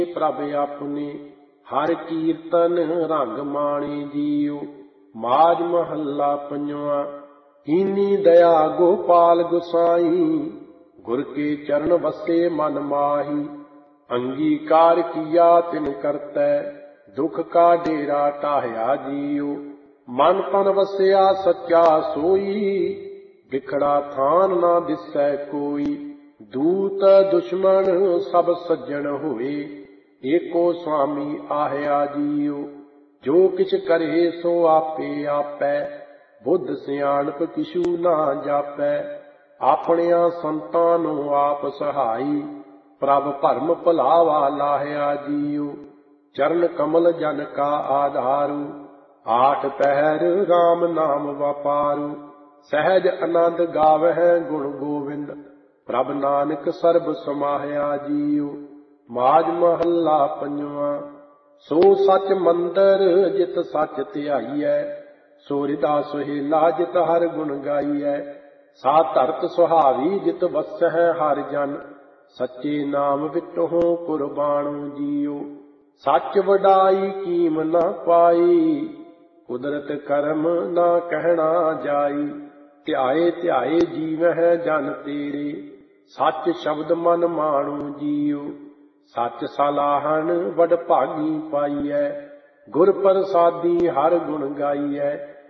प्रभ अपने हर कीर्तन रंग माणे जियो। माज महला पंजवा। कीनी दया गोपाल गुसाई, गुर के चरण बसे मन माही। अंगीकार किया तिन करतै, दुख का डेरा टाहया जियो। मन तन वसया सच्चा सोई, बिखड़ा थान ना दिसै कोई। दूत दुश्मन सब सज्जन होए, एको स्वामी आह्या जियो। जो किछ करे सो आपे आपै, बुद्ध सियाणप किछु ना जापै। ਆਪਣਿਆਂ ਸੰਤਾਂ ਨੂੰ ਆਪ ਸਹਾਈ, ਪ੍ਰਭ ਭਰਮ ਭੁਲਾਵਾ ਲਾਹਿਆ ਜੀਉ। ਚਰਨ ਕਮਲ ਜਨ ਕਾ ਆਧਾਰੂ, ਆਠ ਪਹਿਰ ਰਾਮ ਨਾਮ ਵਪਾਰੂ। ਸਹਿਜ ਆਨੰਦ ਗਾਵਹਿ ਗੁਣ ਗੋਵਿੰਦ, ਪ੍ਰਭ ਨਾਨਕ ਸਰਬ ਸਮਾਹਿਆ ਜੀਉ। ਮਾਝ ਮਹੱਲਾ ਪੰਜਵਾ। ਸੋ ਸੱਚ ਮੰਦਰ ਜਿਤ ਸੱਚ ਧਿਆਈਐ, ਸੋ ਹਿਰਦਾ ਸੁਹੇਲਾ ਜਿਤ ਹਰ ਗੁਣ ਗਾਈਐ। सा धरत सुहावी जित वसै हर जन, सच्चे नाम विटों कुर्बानो जियो। सच वडाई कीम न पाई, कुदरत करम ना कहना जाई। ध्याए ध्याए जीवह जन तेरे, सच शब्द मन मानो जियो। सच सलाहन वड भागी पाईऐ, गुर प्रसादी हर गुण गाईऐ।